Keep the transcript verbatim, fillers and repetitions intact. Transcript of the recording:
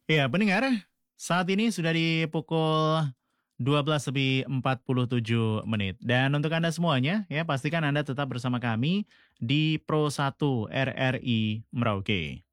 Iya, pendengar, saat ini sudah di pukul dua belas lebih empat puluh tujuh menit. Dan untuk Anda semuanya, ya pastikan Anda tetap bersama kami di Pro satu R R I Merauke.